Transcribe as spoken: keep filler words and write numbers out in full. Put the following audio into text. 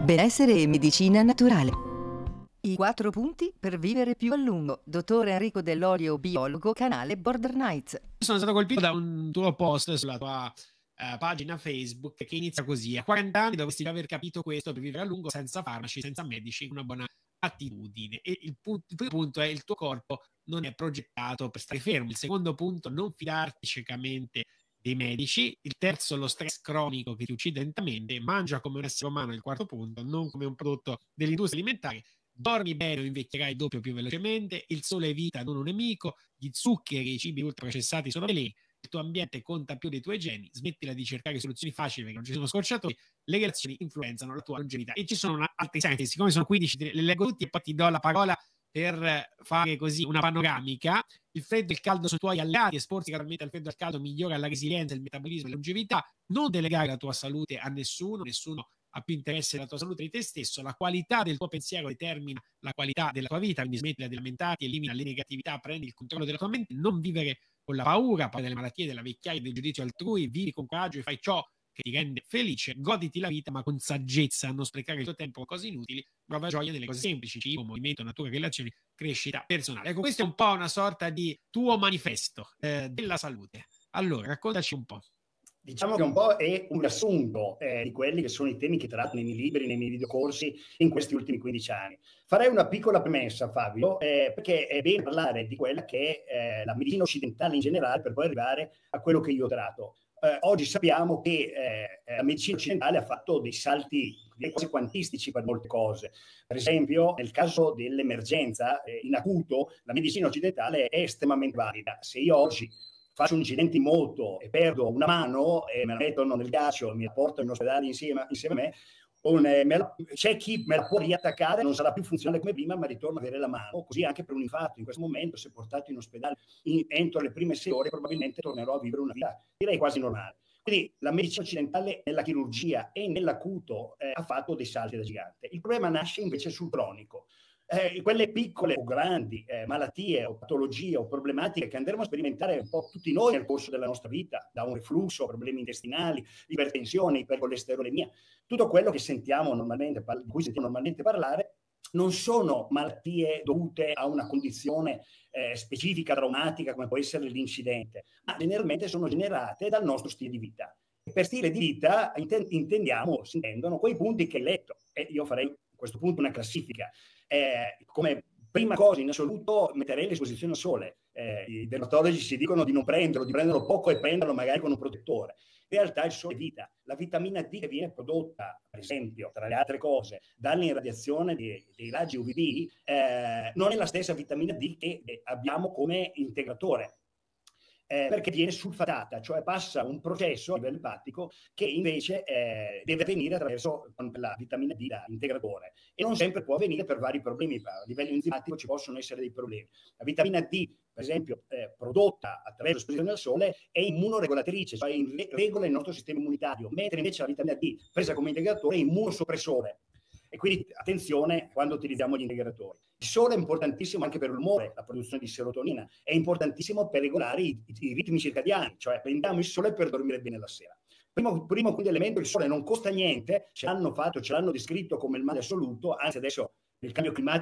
Benessere e medicina naturale. I quattro punti per vivere più a lungo. Dottor Enrico Dell'Olio, biologo, canale Border Nights. Sono stato colpito da un tuo post sulla tua uh, pagina Facebook che inizia così: a quaranta anni dovresti aver capito questo per vivere a lungo, senza farmaci, senza medici, una buona attitudine. E il, punto, il primo punto è: il tuo corpo non è progettato per stare fermo. Il secondo punto: non fidarti ciecamente dei medici. Il terzo: lo stress cronico che ti uccide lentamente. Mangia come un essere umano. Il quarto punto: non come un prodotto dell'industria alimentare. Dormi bene o invecchierai doppio più velocemente. Il sole è vita, non un nemico. Gli zuccheri e i cibi ultraprocessati sono veleni. Il tuo ambiente conta più dei tuoi geni. Smettila di cercare soluzioni facili perché non ci sono scorciatoie. Le relazioni influenzano la tua longevità. E ci sono una, altri senti, siccome sono quindici, le leggo tutti e poi ti do la parola per fare così una panoramica. Il freddo e il caldo sono i tuoi alleati. Esporsi gradualmente al freddo e al caldo migliora la resilienza, il metabolismo e la longevità. Non delegare la tua salute a nessuno. Nessuno ha più interesse della tua salute di te stesso. La qualità del tuo pensiero determina la qualità della tua vita, quindi smettila di lamentarti, elimina le negatività, prendi il controllo della tua mente, non vivere con la paura, paura delle malattie, della vecchiaia, del giudizio altrui. Vivi con coraggio e fai ciò che ti rende felice, goditi la vita ma con saggezza, non sprecare il tuo tempo con cose inutili, prova gioia nelle cose semplici: cibo, movimento, natura, relazioni, crescita personale. Ecco, questo è un po' una sorta di tuo manifesto eh, della salute. Allora, raccontaci un po'. Diciamo che un po' è un riassunto eh, di quelli che sono i temi che tratto nei miei libri, nei miei videocorsi in questi ultimi quindici anni. Farei una piccola premessa, Fabio, eh, perché è bene parlare di quella che è eh, la medicina occidentale in generale per poi arrivare a quello che io tratto. Eh, oggi sappiamo che eh, la medicina occidentale ha fatto dei salti quasi quantistici per molte cose. Per esempio, nel caso dell'emergenza eh, in acuto, la medicina occidentale è estremamente valida. Se io oggi faccio un incidente in moto e perdo una mano e me la mettono nel ghiaccio e mi la portano in ospedale insieme, insieme a me, un, eh, me la, c'è chi me la può riattaccare, non sarà più funzionale come prima, ma ritorno a avere la mano. Così anche per un infarto. In questo momento, se portato in ospedale in, entro le prime sei ore, probabilmente tornerò a vivere una vita, direi, quasi normale. Quindi la medicina occidentale nella chirurgia e nell'acuto eh, ha fatto dei salti da gigante. Il problema nasce invece sul cronico. Eh, quelle piccole o grandi eh, malattie o patologie o problematiche che andremo a sperimentare un po' tutti noi nel corso della nostra vita, da un reflusso, problemi intestinali, ipertensione, ipercolesterolemia, tutto quello che sentiamo normalmente, di cui sentiamo normalmente parlare, non sono malattie dovute a una condizione eh, specifica, traumatica, come può essere l'incidente, ma generalmente sono generate dal nostro stile di vita. E per stile di vita intendiamo, si intendono quei punti che hai letto, e io farei a questo punto una classifica. Eh, come prima cosa in assoluto metterei l'esposizione al sole. Eh, I dermatologi ci dicono di non prenderlo, di prenderlo poco e prenderlo magari con un protettore. In realtà il sole è vita. La vitamina D che viene prodotta, per esempio, tra le altre cose, dall'irradiazione dei, dei raggi U V B, eh, non è la stessa vitamina D che abbiamo come integratore. Eh, perché viene sulfatata, cioè passa un processo a livello epatico che invece eh, deve avvenire attraverso la vitamina D da integratore, e non sempre può avvenire per vari problemi. A livello enzimatico ci possono essere dei problemi. La vitamina D, per esempio, eh, prodotta attraverso l'esposizione al sole, è immunoregolatrice, cioè regola il nostro sistema immunitario, mentre invece la vitamina D presa come integratore è immunosoppressore. E quindi attenzione quando utilizziamo gli integratori. Il sole è importantissimo anche per l'umore, la produzione di serotonina, è importantissimo per regolare i, i ritmi circadiani, cioè prendiamo il sole per dormire bene la sera. Primo, primo quindi elemento: il sole non costa niente, ce l'hanno fatto, ce l'hanno descritto come il male assoluto, anzi adesso nel cambio climatico